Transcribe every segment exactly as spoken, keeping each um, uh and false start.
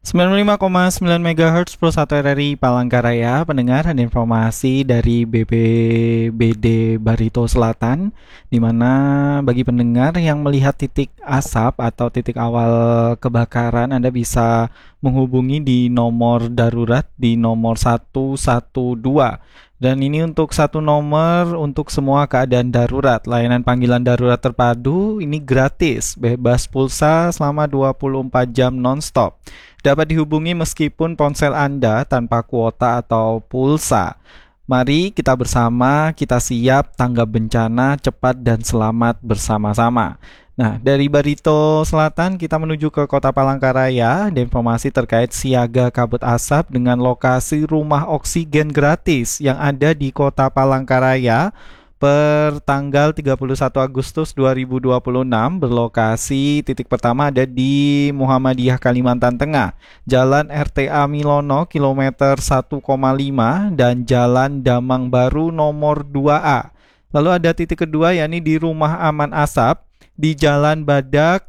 sembilan puluh lima koma sembilan megahertz Pro satu R R I Palangkaraya. Pendengar, ada informasi dari B P B D Barito Selatan, di mana bagi pendengar yang melihat titik asap atau titik awal kebakaran, Anda bisa menghubungi di nomor darurat di nomor satu satu dua. Dan ini untuk satu nomor untuk semua keadaan darurat. Layanan panggilan darurat terpadu ini gratis, bebas pulsa selama dua puluh empat jam non-stop. Dapat dihubungi meskipun ponsel Anda tanpa kuota atau pulsa. Mari kita bersama, kita siap tanggap bencana cepat dan selamat bersama-sama. Nah, dari Barito Selatan kita menuju ke Kota Palangkaraya. Ada informasi terkait siaga kabut asap dengan lokasi rumah oksigen gratis yang ada di Kota Palangkaraya per tanggal tiga puluh satu Agustus dua ribu dua puluh enam. Berlokasi titik pertama ada di Muhammadiyah Kalimantan Tengah, Jalan R T A Milono kilometer satu koma lima dan Jalan Damang Baru nomor dua A. Lalu ada titik kedua yakni di Rumah Aman Asap di Jalan Badak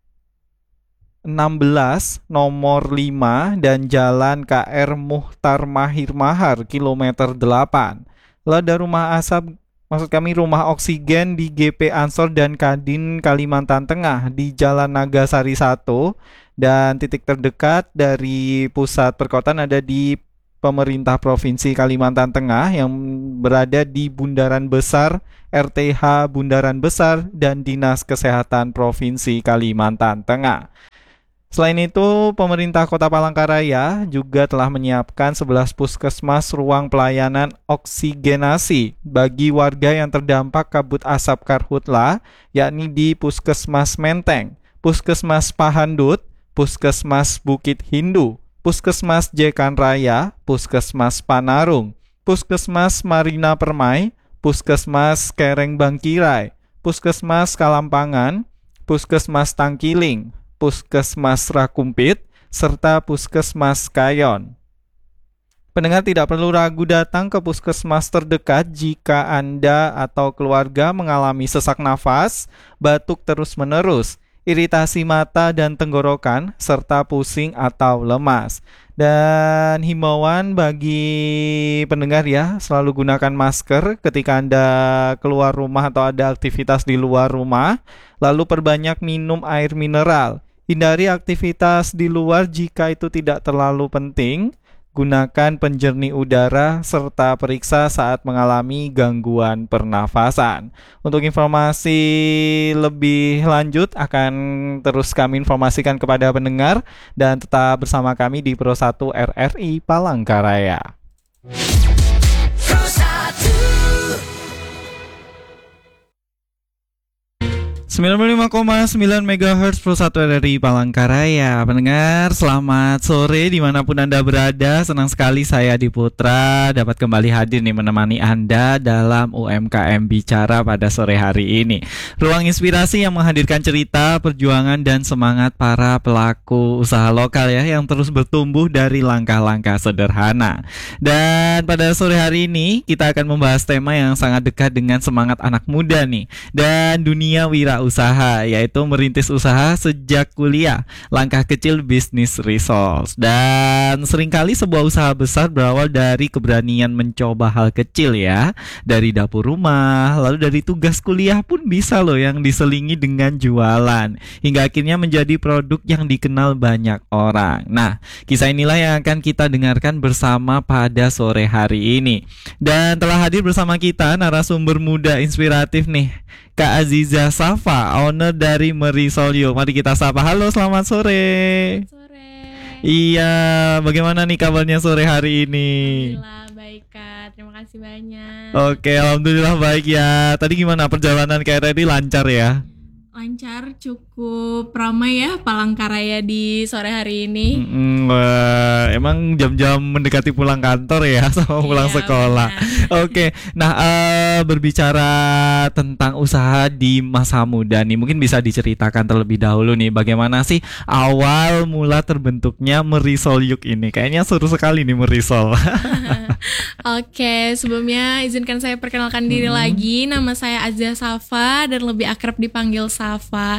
enam belas nomor lima dan Jalan K R Muhtar Mahir Mahar kilometer delapan. Lalu ada rumah asap, maksud kami rumah oksigen di G P Ansor dan Kadin Kalimantan Tengah di Jalan Nagasari satu, dan titik terdekat dari pusat perkotaan ada di Pemerintah Provinsi Kalimantan Tengah yang berada di Bundaran Besar R T H Bundaran Besar dan Dinas Kesehatan Provinsi Kalimantan Tengah. Selain itu, pemerintah Kota Palangkaraya juga telah menyiapkan sebelas puskesmas ruang pelayanan oksigenasi bagi warga yang terdampak kabut asap karhutla, yakni di Puskesmas Menteng, Puskesmas Pahandut, Puskesmas Bukit Hindu, Puskesmas Jekan Raya, Puskesmas Panarung, Puskesmas Marina Permai, Puskesmas Kereng Bangkirai, Puskesmas Kalampangan, Puskesmas Tangkiling, Puskesmas Rakumpit, serta Puskesmas Kayon. Pendengar tidak perlu ragu datang ke puskesmas terdekat jika Anda atau keluarga mengalami sesak nafas, batuk terus-menerus, iritasi mata dan tenggorokan, serta pusing atau lemas. Dan himbauan bagi pendengar ya, selalu gunakan masker ketika Anda keluar rumah atau ada aktivitas di luar rumah. Lalu perbanyak minum air mineral. Hindari aktivitas di luar jika itu tidak terlalu penting. Gunakan penjernih udara serta periksa saat mengalami gangguan pernafasan. Untuk informasi lebih lanjut akan terus kami informasikan kepada pendengar, dan tetap bersama kami di Pro satu R R I Palangkaraya. sembilan puluh lima koma sembilan megahertz Pro satu R R I Palangkaraya. Pendengar, selamat sore dimanapun Anda berada. Senang sekali saya Adi Putra dapat kembali hadir nih menemani Anda dalam U M K M Bicara pada sore hari ini. Ruang inspirasi yang menghadirkan cerita, perjuangan dan semangat para pelaku usaha lokal ya, yang terus bertumbuh dari langkah-langkah sederhana. Dan pada sore hari ini kita akan membahas tema yang sangat dekat dengan semangat anak muda nih, dan dunia wira usaha, yaitu merintis usaha sejak kuliah, langkah kecil bisnis results. Dan seringkali sebuah usaha besar berawal dari keberanian mencoba hal kecil ya, dari dapur rumah, lalu dari tugas kuliah pun bisa loh yang diselingi dengan jualan, hingga akhirnya menjadi produk yang dikenal banyak orang. Nah, kisah inilah yang akan kita dengarkan bersama pada sore hari ini. Dan telah hadir bersama kita narasumber muda inspiratif nih, Kak Aziza Safa, owner dari Merisolyo. Mari kita sapa. Halo, selamat sore. Sore. Iya, bagaimana nih kabarnya sore hari ini? Alhamdulillah baik Kak, terima kasih banyak. Oke, alhamdulillah baik ya. Tadi gimana perjalanan K R R I, lancar ya? Lancar, cukup ramai ya Palangkaraya di sore hari ini. Mm-mm, wah, emang jam-jam mendekati pulang kantor ya, sama pulang Iya, sekolah. benar. Oke, nah uh, berbicara tentang usaha di masa muda nih, mungkin bisa diceritakan terlebih dahulu nih, bagaimana sih awal mula terbentuknya Merisol Yuk ini? Kayaknya seru sekali nih Merisol. Oke, sebelumnya izinkan saya perkenalkan diri Hmm. lagi. Nama saya Azza Safa dan lebih akrab dipanggil Safa.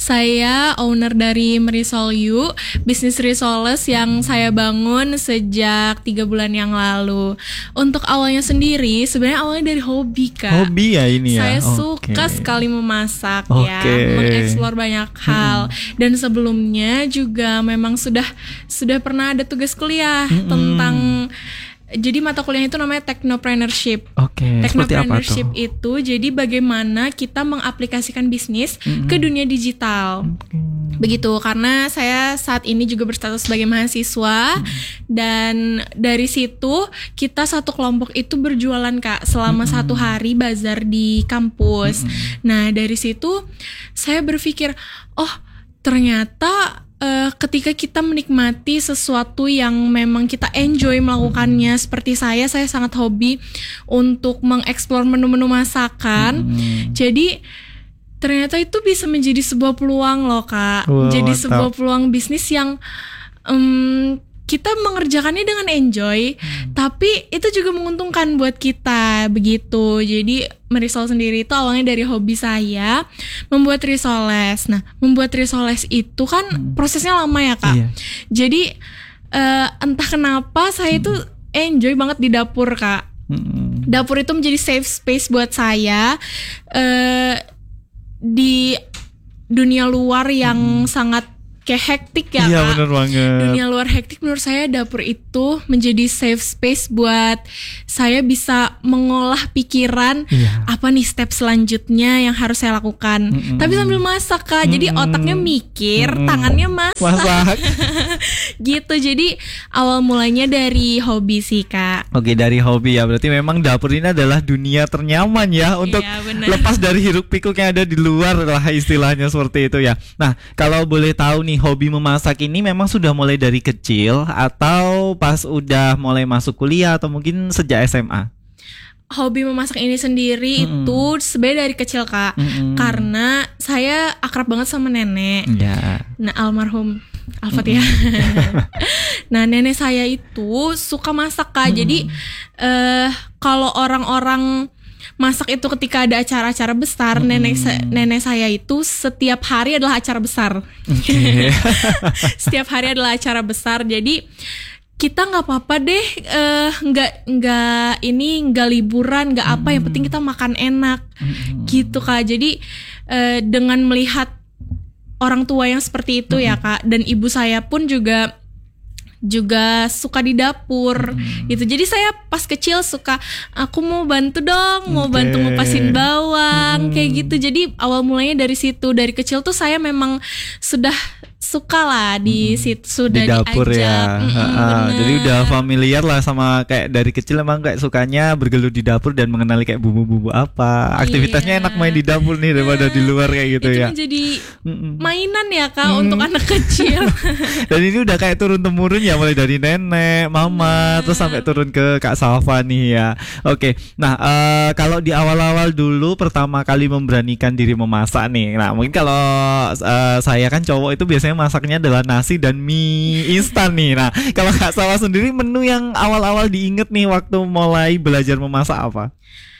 Saya owner dari Merisol You, bisnis risoles yang saya bangun sejak tiga bulan yang lalu. Untuk awalnya sendiri, sebenarnya awalnya dari hobi, Kak. Hobi ya ini ya. Saya Oke. suka sekali memasak Oke. ya, mengeksplor banyak hal. Dan sebelumnya juga memang sudah sudah pernah ada tugas kuliah Mm-mm. tentang, jadi mata kuliah itu namanya technopreneurship. Oke, seperti apa tuh? Technopreneurship itu jadi bagaimana kita mengaplikasikan bisnis Mm-mm. ke dunia digital. Oke. Begitu, karena saya saat ini juga berstatus sebagai mahasiswa. Dan dari situ kita satu kelompok itu berjualan, Kak, selama Mm-mm. satu hari bazar di kampus. Nah, dari situ saya berpikir, oh ternyata eh, ketika kita menikmati sesuatu yang memang kita enjoy melakukannya, seperti saya, saya sangat hobi untuk mengeksplor menu-menu masakan. Hmm. Jadi ternyata itu bisa menjadi sebuah peluang loh, Kak. Wah, Jadi mantap. sebuah peluang bisnis yang em, kita mengerjakannya dengan enjoy, tapi itu juga menguntungkan buat kita, begitu. Jadi Merisol sendiri itu awalnya dari hobi saya membuat risoles. Nah, membuat risoles itu kan prosesnya lama ya, Kak. Iya. Jadi eh, entah kenapa saya itu enjoy banget di dapur, Kak. Mm-mm. Dapur itu menjadi safe space buat saya eh, di dunia luar yang sangat kayak hektik ya, Iya, Kak. bener banget. Dunia luar hektik, menurut saya dapur itu menjadi safe space buat saya bisa mengolah pikiran Iya. apa nih step selanjutnya yang harus saya lakukan. Mm-mm. Tapi sambil masak, Kak. Jadi Mm-mm. otaknya mikir, Mm-mm. tangannya masak. Masak. Gitu. Jadi awal mulanya dari hobi sih, Kak. Oke, dari hobi ya. Berarti memang dapur ini adalah dunia ternyaman ya untuk Iya, benar. lepas dari hiruk pikuk yang ada di luar lah, istilahnya seperti itu ya. Nah, kalau boleh tahu nih, hobi memasak ini memang sudah mulai dari kecil atau pas udah mulai masuk kuliah atau mungkin sejak S M A? Hobi memasak ini sendiri Mm-mm. itu sebenarnya dari kecil, Kak. Mm-mm. Karena saya akrab banget sama nenek. Ya. Nah, almarhum Al-Fatihah. Nah, nenek saya itu suka masak, Kak. Jadi eh kalau orang-orang masak itu ketika ada acara-acara besar, nenek sa- nenek saya itu setiap hari adalah acara besar. Oke. Setiap hari adalah acara besar. Jadi kita nggak apa-apa deh, eh, nggak nggak ini nggak liburan, nggak apa. Yang penting kita makan enak, gitu, Kak. Jadi eh, dengan melihat orang tua yang seperti itu ya, Kak, dan ibu saya pun juga juga suka di dapur gitu. Jadi saya pas kecil suka, aku mau bantu dong, mau Oke. bantu ngupasin bawang, Hmm. kayak gitu. Jadi awal mulanya dari situ. Dari kecil tuh saya memang sudah suka lah di situ, sudah Di dapur diajak. ya. Mm-mm, Ha-ha. bener. Jadi udah familiar lah sama kayak dari kecil emang kayak sukanya bergelut di dapur dan mengenali kayak bumbu-bumbu apa. Aktivitasnya Iya. enak main di dapur nih daripada di luar kayak gitu Itu ya. menjadi Mm-mm. mainan ya, Kak, Hmm. untuk anak kecil. Dan ini udah kayak turun temurun ya, mulai dari nenek, mama, terus sampai turun ke Kak Salva nih ya. Oke, nah eh, kalau di awal-awal dulu pertama kali memberanikan diri memasak nih, nah mungkin kalau eh, saya kan cowok itu biasanya masaknya adalah nasi dan mie instan nih. Nah kalau Kak Salva sendiri menu yang awal-awal diinget nih waktu mulai belajar memasak apa?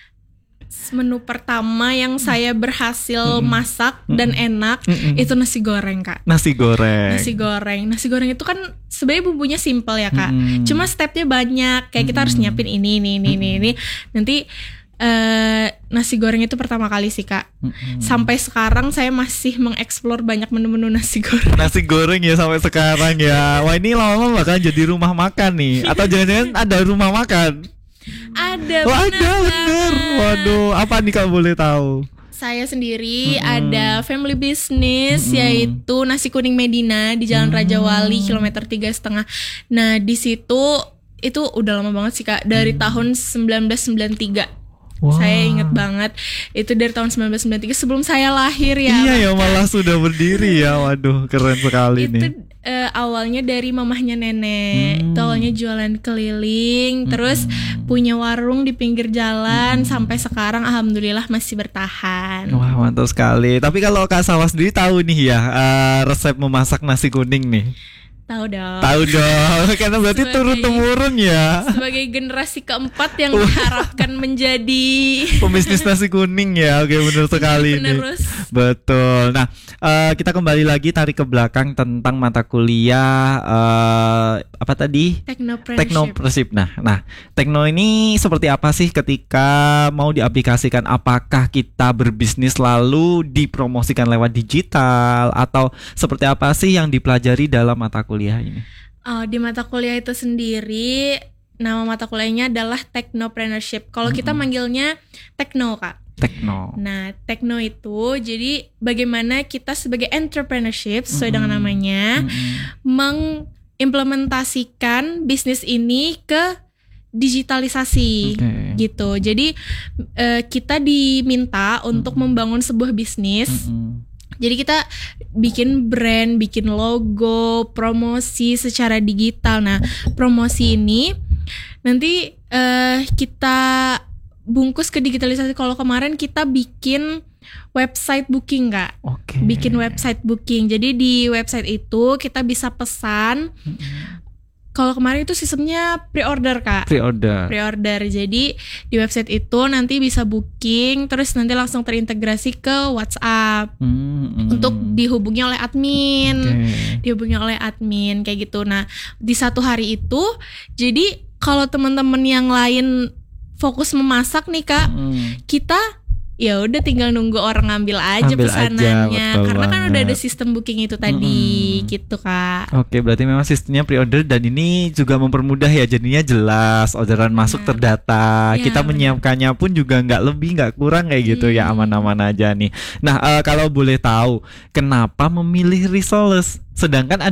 Menu pertama yang saya berhasil masak dan enak Mm-mm. itu nasi goreng, Kak. Nasi goreng. Nasi goreng. Nasi goreng itu kan sebenarnya bumbunya simple ya, Kak. Mm-mm. Cuma stepnya banyak. Kayak kita harus nyiapin ini, ini, ini, ini, ini. Nanti eh, nasi goreng itu pertama kali sih, Kak. Mm-mm. Sampai sekarang saya masih mengeksplor banyak menu-menu nasi goreng. Nasi goreng ya sampai sekarang ya. Wah, ini lama-lama bakal jadi rumah makan nih. Atau jangan-jangan ada rumah makan? Ada, Oh, benar ada bener. banget. Waduh, apa nih kalau boleh tahu? Saya sendiri Mm-mm. ada family business, Mm-mm. yaitu nasi kuning Medina di Jalan Raja Wali kilometer tiga setengah. Nah, di situ itu udah lama banget sih, Kak, dari tahun sembilan belas sembilan puluh tiga. Wah. Saya inget banget itu dari tahun sembilan belas sembilan puluh tiga sebelum saya lahir ya. Iya ya, malah sudah berdiri ya. Waduh, keren sekali Itu nih. eh, awalnya dari mamahnya nenek. Hmm. Itu awalnya jualan keliling, terus punya warung di pinggir jalan sampai sekarang alhamdulillah masih bertahan. Wah, mantap sekali. Tapi kalau Kak Salwa sendiri tahu nih ya, eh, resep memasak nasi kuning nih. Tahu dong. Tahu dong, karena berarti Sebagai- turun temurun ya. Sebagai generasi keempat yang diharapkan menjadi Pembisnis nasi kuning ya, oke benar sekali ini. penerus. Betul. Nah, eh, kita kembali lagi tarik ke belakang tentang mata kuliah eh, apa tadi? Technopreneurship. Teknopreneurship. Nah, nah, tekno ini seperti apa sih ketika mau diaplikasikan? Apakah kita berbisnis lalu dipromosikan lewat digital atau seperti apa sih yang dipelajari dalam mata kuliah ini? Oh, di mata kuliah itu sendiri nama mata kuliahnya adalah Technopreneurship. Kalau kita manggilnya Tekno, Kak. Tekno. Nah, Tekno itu jadi bagaimana kita sebagai entrepreneurship sesuai dengan namanya Mm-mm. mengimplementasikan bisnis ini ke digitalisasi. Oke. Gitu. Jadi eh, kita diminta untuk membangun sebuah bisnis. Mm-mm. Jadi kita bikin brand, bikin logo, promosi secara digital. Nah, promosi ini nanti eh, kita bungkus ke digitalisasi. Kalau kemarin kita bikin website booking, Kak. Oke. Bikin website booking. Jadi di website itu kita bisa pesan. Kalau kemarin itu sistemnya pre-order, Kak. Pre-order. Pre-order. Jadi di website itu nanti bisa booking, terus nanti langsung terintegrasi ke WhatsApp Mm-mm. untuk dihubungi oleh admin. Oke. Dihubungi oleh admin kayak gitu. Nah, di satu hari itu, jadi kalau teman-teman yang lain fokus memasak nih, Kak, Mm. kita ya udah tinggal nunggu orang ngambil aja Ambil aja, pesanannya. betul Karena kan udah ada banget. sistem booking itu tadi, Mm-mm. gitu, Kak. Oke, berarti memang sistemnya pre-order dan ini juga mempermudah ya, jadinya jelas orderan masuk terdata. Ya, Kita benar. menyiapkannya pun juga nggak lebih nggak kurang kayak gitu ya, Hmm. aman-aman aja nih. Nah, eh, kalau boleh tahu, kenapa memilih Risoles? Sedangkan